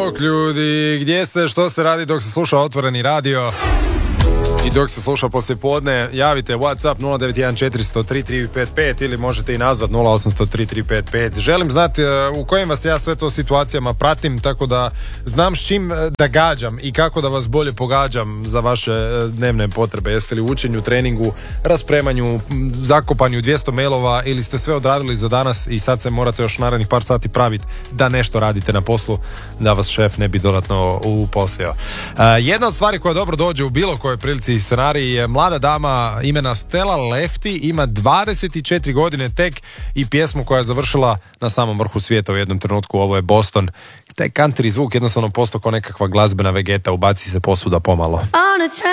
Bog ljudi, gdje ste, što se radi dok se sluša Otvoreni radio i dok se sluša poslijepodne? Javite WhatsApp 0914003355 ili možete i nazvat 08003355. Želim znati u kojim vas ja sve to situacijama pratim, tako da znam s čim da gađam i kako da vas bolje pogađam za vaše dnevne potrebe. Jeste li u učenju, treningu, raspremanju, zakopanju 200 mailova ili ste sve odradili za danas i sad se morate još narednih par sati praviti da nešto radite na poslu, da vas šef ne bi dodatno uposlio. Jedna od stvari koja dobro dođe u bilo kojoj prilici scenarij je mlada dama imena Stella Lefty, ima 24 godine tek i pjesmu koja je završila na samom vrhu svijeta u jednom trenutku. Ovo je Boston. Taj country zvuk jednostavno postao kao nekakva glazbena vegeta, ubaci se posuda pomalo.